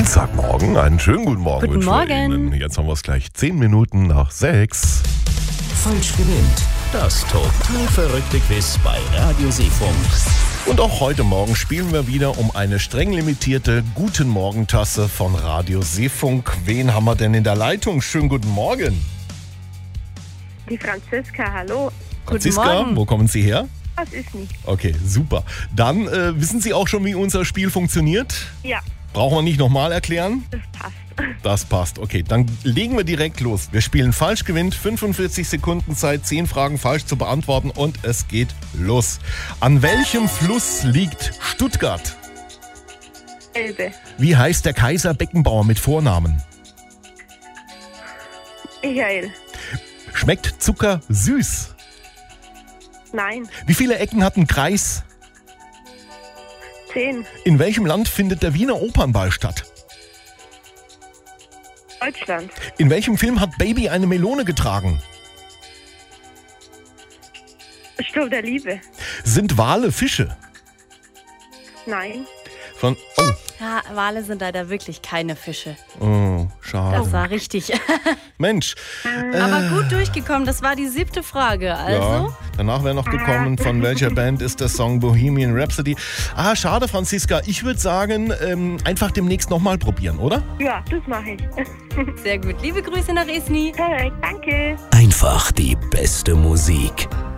Dienstagmorgen. Einen schönen guten Morgen. Guten wünschen wir Morgen. Ihnen. Jetzt haben wir es gleich 10 Minuten nach 6. Falsch gewinnt. Das total verrückte Quiz bei Radio Seefunk. Und auch heute Morgen spielen wir wieder um eine streng limitierte Guten Morgen-Tasse von Radio Seefunk. Wen haben wir denn in der Leitung? Schönen guten Morgen. Die Franziska, hallo. Franziska, Morgen. wo kommen Sie her? Das ist nicht. Okay, super. Dann wissen Sie auch schon, wie unser Spiel funktioniert? Ja, Brauchen wir nicht nochmal erklären? das passt. Das passt. Okay, dann legen wir direkt los. Wir spielen falsch gewinnt, 45 Sekunden Zeit, 10 Fragen falsch zu beantworten und es geht los. An welchem Fluss liegt Stuttgart? Elbe. Wie heißt der Kaiser Beckenbauer mit Vornamen? Michael. Schmeckt Zucker süß? Nein. Wie viele Ecken hat ein Kreis? 10. In welchem Land findet der Wiener Opernball statt? Deutschland. In welchem Film hat Baby eine Melone getragen? Sturm der Liebe. Sind Wale Fische? Nein. Oh, Ja, Wale sind leider wirklich keine Fische. schade. Das war richtig. Mensch. Aber gut durchgekommen, das war die 7. Frage. Also, Ja, danach wäre noch gekommen, von welcher Band ist der Song Bohemian Rhapsody. Schade, Franziska. Ich würde sagen, einfach demnächst nochmal probieren, oder? Ja, das mache ich. sehr gut. Liebe Grüße nach Isny. Perfekt, danke. Einfach die beste Musik.